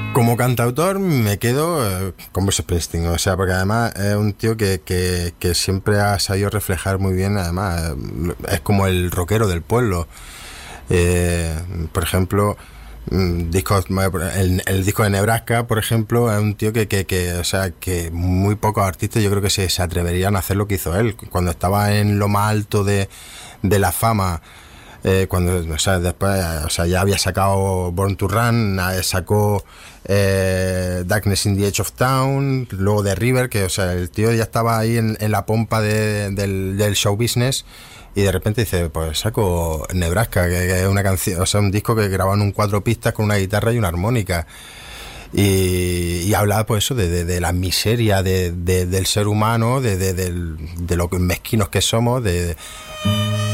Como cantautor me quedo con Bruce Springsteen, o sea, porque además es un tío que siempre ha sabido reflejar muy bien, además es como el rockero del pueblo. Eh, por ejemplo, el disco de Nebraska, por ejemplo, es un tío o sea, que muy pocos artistas yo creo que se atreverían a hacer lo que hizo él. Cuando estaba en lo más alto de la fama, cuando, o sea, después, o sea, ya había sacado Born to Run, sacó Darkness in the Edge of Town, luego The River, que, o sea, el tío ya estaba ahí en la pompa del show business. Y de repente dice, pues saco Nebraska, que es una canción, o sea, un disco que grabaron en 4 pistas con una guitarra y una armónica. Y hablaba pues eso de la miseria del ser humano, de lo mezquinos que somos,